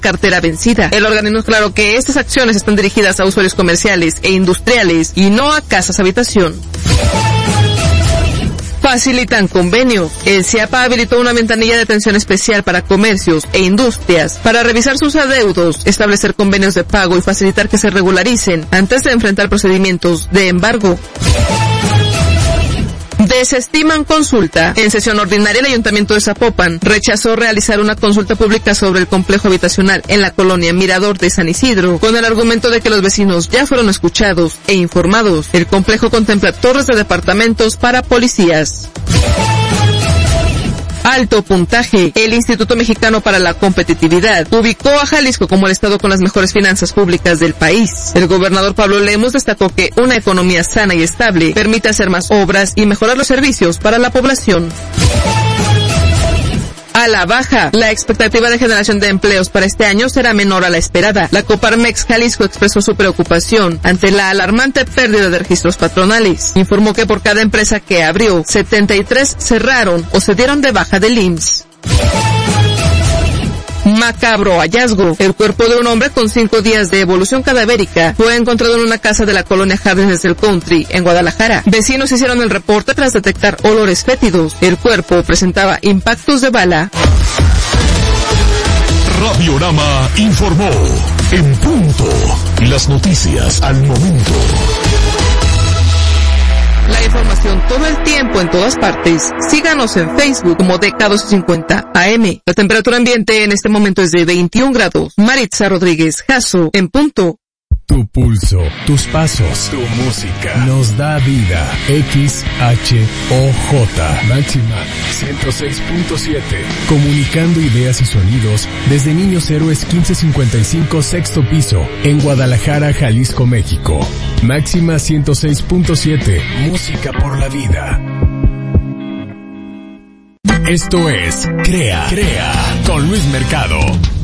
cartera vencida. El organismo aclaró que estas acciones están dirigidas a usuarios comerciales e industriales y no a casas habitación. Facilitan convenio. El CIAPA habilitó una ventanilla de atención especial para comercios e industrias para revisar sus adeudos, establecer convenios de pago y facilitar que se regularicen antes de enfrentar procedimientos de embargo. Desestiman consulta. En sesión ordinaria, el Ayuntamiento de Zapopan rechazó realizar una consulta pública sobre el complejo habitacional en la colonia Mirador de San Isidro, con el argumento de que los vecinos ya fueron escuchados e informados. El complejo contempla torres de departamentos para policías. Alto puntaje. El Instituto Mexicano para la Competitividad ubicó a Jalisco como el estado con las mejores finanzas públicas del país. El gobernador Pablo Lemos destacó que una economía sana y estable permite hacer más obras y mejorar los servicios para la población. A la baja. La expectativa de generación de empleos para este año será menor a la esperada. La Coparmex Jalisco expresó su preocupación ante la alarmante pérdida de registros patronales. Informó que por cada empresa que abrió, 73 cerraron o se dieron de baja del IMSS. Macabro hallazgo. El cuerpo de un hombre con 5 días de evolución cadavérica fue encontrado en una casa de la colonia Jardines del Country, en Guadalajara. Vecinos hicieron el reporte tras detectar olores fétidos. El cuerpo presentaba impactos de bala. Radiorama informó. En punto. Las noticias al momento. La información todo el tiempo en todas partes. Síganos en Facebook como DK250 AM. La temperatura ambiente en este momento es de 21 grados. Maritza Rodríguez Jasso, en punto. Tu pulso, tus pasos, tu música nos da vida. XHOJ Máxima 106.7. Comunicando ideas y sonidos desde Niños Héroes 1555 sexto piso en Guadalajara, Jalisco, México. Máxima 106.7. Música por la vida. Esto es Crea con Luis Mercado.